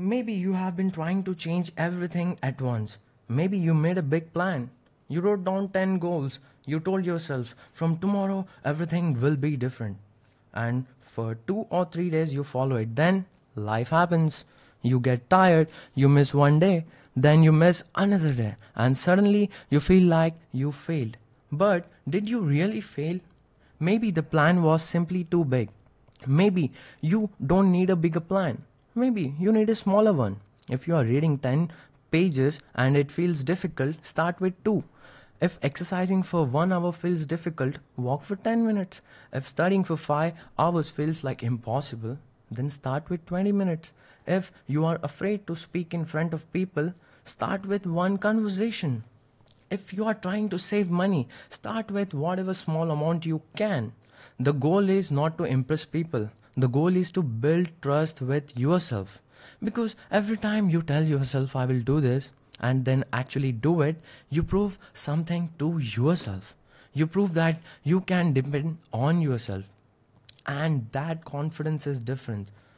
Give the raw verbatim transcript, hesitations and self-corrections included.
Maybe you have been trying to change everything at once. Maybe you made a big plan. You wrote down ten goals. You told yourself, from tomorrow, everything will be different. And for two or three days, you follow it. Then life happens. You get tired. You miss one day. Then you miss another day. And suddenly, you feel like you failed. But did you really fail? Maybe the plan was simply too big. Maybe you don't need a bigger plan. Maybe you need a smaller one. If you are reading ten pages and it feels difficult, start with two. If exercising for one hour feels difficult, walk for ten minutes. If studying for five hours feels like impossible, then start with twenty minutes. If you are afraid to speak in front of people, start with one conversation. If you are trying to save money, start with whatever small amount you can. The goal is not to impress people. The goal is to build trust with yourself. Because every time you tell yourself, I will do this, and then actually do it, you prove something to yourself. You prove that you can depend on yourself. And that confidence is different.